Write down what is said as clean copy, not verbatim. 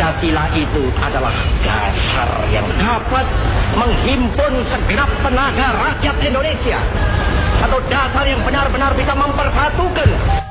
Pancasila itu adalah dasar yang dapat menghimpun segenap tenaga rakyat Indonesia. Satu dasar yang benar-benar bisa mempersatukan